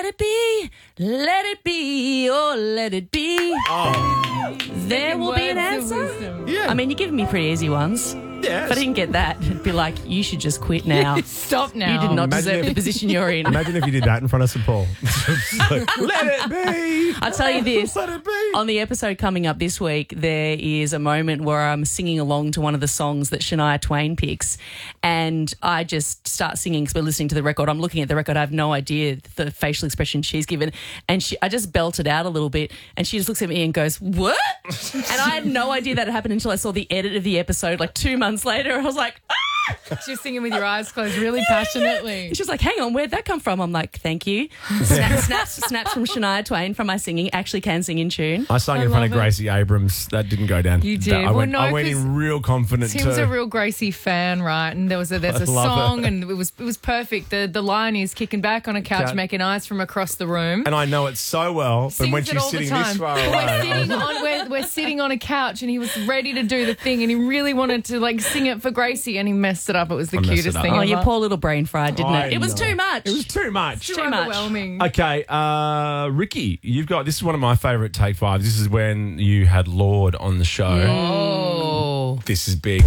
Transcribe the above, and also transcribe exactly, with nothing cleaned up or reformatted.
it be, let it be, oh, let it be. Oh. There will be an answer. Yeah. I mean, you're giving me pretty easy ones. Yes. If I didn't get that, it'd be like, you should just quit now. Stop now. You did not Imagine deserve if- the position you're in. Imagine if you did that in front of Saint Paul. Let it be. I'll tell you this. Let it be. On the episode coming up this week, there is a moment where I'm singing along to one of the songs that Shania Twain picks, and I just start singing because we're listening to the record. I'm looking at the record. I have no idea the facial expression she's given, and she, I just belted out a little bit, and she just looks at me and goes, "What?" And I had no idea that had happened until I saw the edit of the episode like two months later. I was like, ah! She's singing with your eyes closed really passionately. She was like, hang on, where'd that come from? I'm like, thank you. Snap, snaps, snaps from Shania Twain from my singing. Actually can sing in tune. I sung I in front of love it. Gracie Abrams. That didn't go down. You That- did. I Well, went, no, I went 'cause in real confident. Tim's too. a real Gracie fan, right? And there was a, there's I a love song, it. and it was it was perfect. The the line is kicking back on a couch, Couch. making eyes from across the room. And I know it so well, but Sings when it she's all the sitting time. this far We're away, sitting on we're, we're sitting on a couch, and he was ready to do the thing, and he really wanted to like sing it for Gracie, and he messed it up. It was the I messed cutest it up. thing. Oh, ever. your poor little brain fried, didn't I it? It was know. too much. it was too much. Too too much. overwhelming. Okay, uh, Ricky, you've got this is one of my favourite take fives. This is when you had Lord on the show. Oh. This is big.